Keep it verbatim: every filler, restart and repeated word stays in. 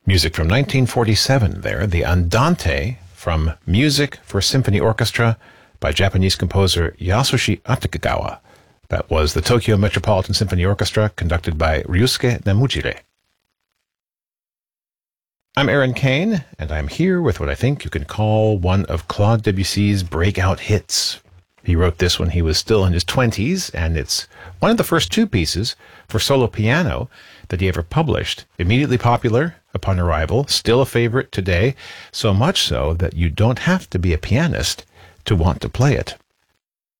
Music from nineteen forty-seven there, the Andante from Music for Symphony Orchestra by Japanese composer Yasushi Akutagawa. That was the Tokyo Metropolitan Symphony Orchestra, conducted by Ryusuke Namujire. I'm Aaron Kane, and I'm here with what I think you can call one of Claude Debussy's breakout hits. He wrote this when he was still in his twenties, and it's one of the first two pieces for solo piano that he ever published. Immediately popular upon arrival, still a favorite today, so much so that you don't have to be a pianist to want to play it.